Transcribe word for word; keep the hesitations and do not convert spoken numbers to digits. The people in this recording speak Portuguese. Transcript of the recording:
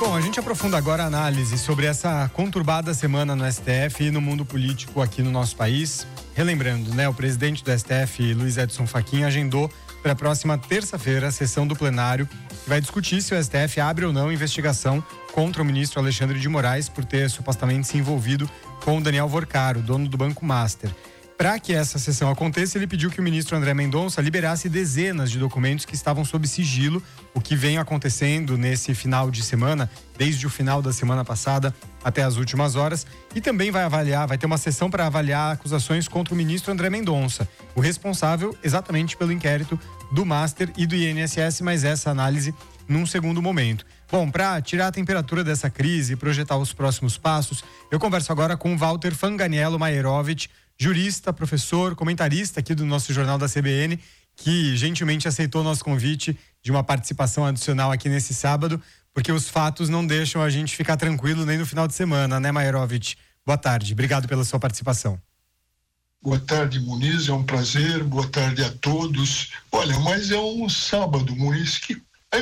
Bom, a gente aprofunda agora a análise sobre essa conturbada semana no S T F e no mundo político aqui no nosso país. Relembrando, né, o presidente do S T F, Luiz Edson Fachin, agendou para a próxima terça-feira a sessão do plenário que vai discutir se o S T F abre ou não investigação contra o ministro Alexandre de Moraes por ter supostamente se envolvido com o Daniel Vorcaro, dono do Banco Master. Para que essa sessão aconteça, ele pediu que o ministro André Mendonça liberasse dezenas de documentos que estavam sob sigilo, o que vem acontecendo nesse final de semana, desde o final da semana passada até as últimas horas, e também vai avaliar, vai ter uma sessão para avaliar acusações contra o ministro André Mendonça, o responsável exatamente pelo inquérito do Master e do I N S S, mas essa análise num segundo momento. Bom, para tirar a temperatura dessa crise e projetar os próximos passos, eu converso agora com Walter Fanganiello Maierovitch, jurista, professor, comentarista aqui do nosso Jornal da C B N, que gentilmente aceitou o nosso convite de uma participação adicional aqui nesse sábado, porque os fatos não deixam a gente ficar tranquilo nem no final de semana, né, Maierovitch? Boa tarde, obrigado pela sua participação. Boa tarde, Muniz, é um prazer, boa tarde a todos. Olha, mas é um sábado, Muniz, que